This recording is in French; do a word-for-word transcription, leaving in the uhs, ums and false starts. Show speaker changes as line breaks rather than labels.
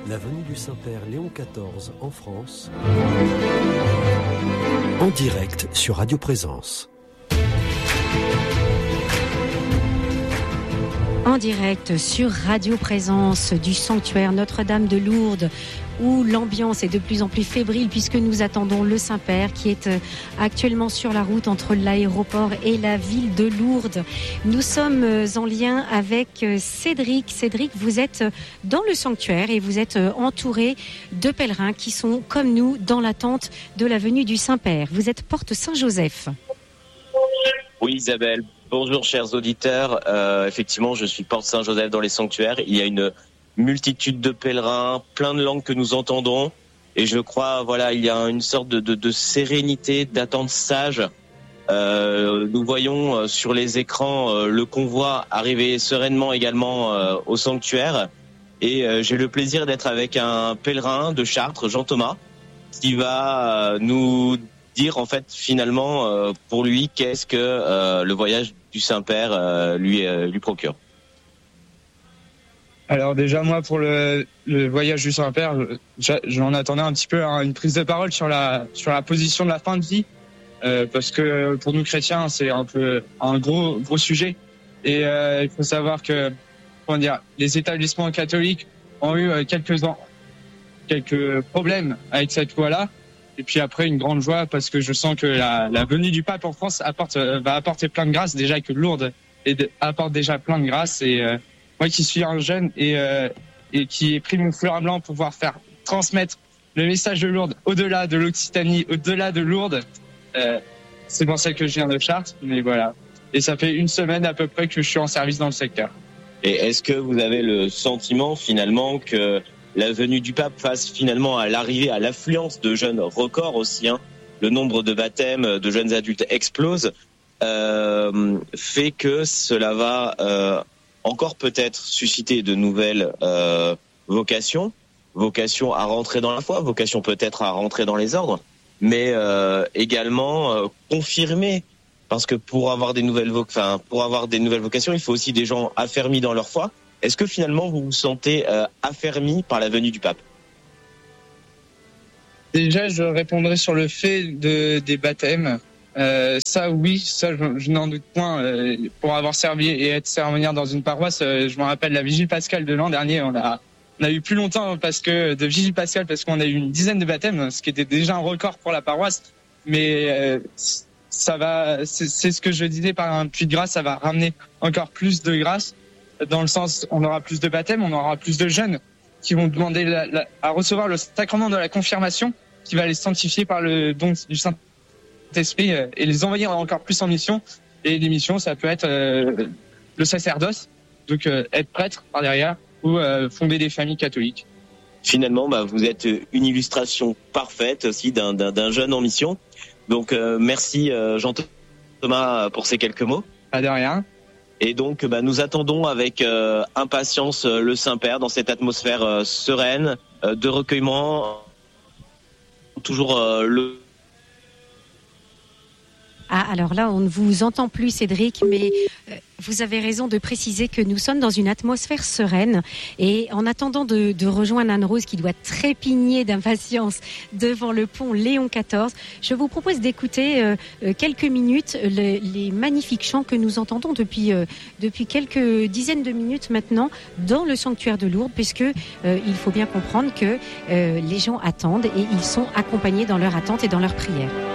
L'avenue du Saint-Père Léon quatorze en France, en direct sur Radio Présence.
En direct sur Radio Présence du sanctuaire Notre-Dame de Lourdes, où l'ambiance est de plus en plus fébrile puisque nous attendons le Saint-Père qui est actuellement sur la route entre l'aéroport et la ville de Lourdes. Nous sommes en lien avec Cédric. Cédric, vous êtes dans le sanctuaire et vous êtes entouré de pèlerins qui sont comme nous dans l'attente de la venue du Saint-Père. Vous êtes porte Saint-Joseph.
Oui, Isabelle. Bonjour chers auditeurs, euh, effectivement je suis porte Saint-Joseph dans les sanctuaires, il y a une multitude de pèlerins, plein de langues que nous entendons et je crois voilà il y a une sorte de, de, de sérénité, d'attente sage. Euh, nous voyons sur les écrans euh, le convoi arriver sereinement également euh, au sanctuaire et euh, j'ai le plaisir d'être avec un pèlerin de Chartres, Jean-Thomas, qui va euh, nous dire en fait finalement euh, pour lui qu'est-ce que euh, le voyage du Saint-Père euh, lui euh, lui procure.
Alors déjà moi pour le, le voyage du Saint-Père, j'en attendais un petit peu hein, une prise de parole sur la sur la position de la fin de vie euh, parce que pour nous chrétiens c'est un peu un gros gros sujet et euh, il faut savoir que comment dire les établissements catholiques ont eu euh, quelques ans quelques problèmes avec cette loi-là. Et puis après, une grande joie parce que je sens que la, la venue du pape en France apporte, euh, va apporter plein de grâce, déjà que Lourdes et de, apporte déjà plein de grâce. Et euh, moi qui suis un jeune et, euh, et qui ai pris mon fleur blanc pour pouvoir faire transmettre le message de Lourdes au-delà de l'Occitanie, au-delà de Lourdes, euh, c'est pour ça que je viens de Chartres. Mais voilà. Et ça fait une semaine à peu près que je suis en service dans le secteur.
Et est-ce que vous avez le sentiment finalement que la venue du pape face finalement à l'arrivée, à l'affluence de jeunes records aussi, hein, le nombre de baptêmes de jeunes adultes explose, euh, fait que cela va euh, encore peut-être susciter de nouvelles euh, vocations, vocations à rentrer dans la foi, vocations peut-être à rentrer dans les ordres, mais euh, également euh, confirmer, parce que pour avoir des nouvelles, vo- enfin, pour avoir des nouvelles vocations, il faut aussi des gens affermis dans leur foi. Est-ce que finalement vous vous sentez euh, affermi par la venue du pape ?
Déjà, je répondrai sur le fait de, des baptêmes. Euh, ça, oui, ça, je, je n'en doute point. Euh, pour avoir servi et être cérémoniaire dans une paroisse, euh, je me rappelle la vigile pascale de l'an dernier. On a, on a eu plus longtemps parce que de vigile pascale parce qu'on a eu une dizaine de baptêmes, ce qui était déjà un record pour la paroisse. Mais euh, ça va, c'est, c'est ce que je disais par un puits de grâce, ça va ramener encore plus de grâce. Dans le sens, on aura plus de baptêmes, on aura plus de jeunes qui vont demander la, la, à recevoir le sacrement de la confirmation, qui va les sanctifier par le don du Saint-Esprit euh, et les envoyer encore plus en mission. Et les missions, ça peut être euh, le sacerdoce, donc euh, être prêtre par derrière, ou euh, fonder des familles catholiques.
Finalement, bah, vous êtes une illustration parfaite aussi d'un, d'un, d'un jeune en mission. Donc euh, merci euh, Jean-Thomas pour ces quelques mots.
Pas de rien.
Et donc, bah, nous attendons avec euh, impatience euh, le Saint-Père dans cette atmosphère euh, sereine, euh, de recueillement. Toujours euh, le...
Ah, alors là, on ne vous entend plus, Cédric, mais euh, vous avez raison de préciser que nous sommes dans une atmosphère sereine. Et en attendant de, de rejoindre Anne-Rose, qui doit trépigner d'impatience devant le pont Léon quatorze, je vous propose d'écouter euh, quelques minutes le, les magnifiques chants que nous entendons depuis, euh, depuis quelques dizaines de minutes maintenant dans le sanctuaire de Lourdes, puisque euh, il faut bien comprendre que euh, les gens attendent et ils sont accompagnés dans leur attente et dans leur prière.